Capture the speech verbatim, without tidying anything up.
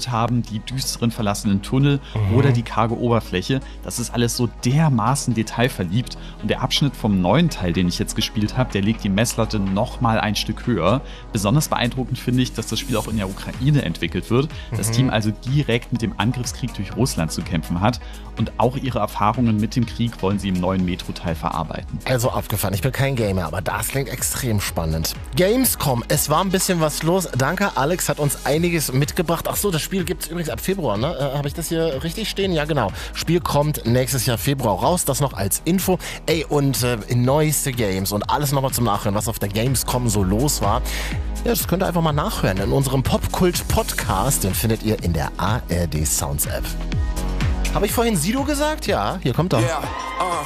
gespielt haben, die düsteren verlassenen Tunnel Mhm. oder die karge Oberfläche. Das ist alles so dermaßen detailverliebt. Und der Abschnitt vom neuen Teil, den ich jetzt gespielt habe, der legt die Messlatte noch mal ein Stück höher. Besonders beeindruckend finde ich, dass das Spiel auch in der Ukraine entwickelt wird. Das Mhm. Team also direkt mit dem Angriffskrieg durch Russland zu kämpfen hat. Und auch ihre Erfahrungen mit dem Krieg wollen sie im neuen Metro-Teil verarbeiten. Also abgefahren. Ich bin kein Gamer, aber das klingt extrem spannend. Gamescom, es war ein bisschen was los. Danke, Alex hat uns einiges mitgebracht. Ach so, das Spiel gibt es übrigens ab Februar, ne? Äh, Habe ich das hier richtig stehen? Ja, genau. Spiel kommt nächstes Jahr Februar raus. Das noch als Info. Ey, und äh, neueste Games und alles nochmal zum Nachhören, was auf der Gamescom so los war. Ja, das könnt ihr einfach mal nachhören in unserem Popkult-Podcast. Den findet ihr in der A R D Sounds App. Habe ich vorhin Sido gesagt? Ja, hier kommt er. Yeah, uh,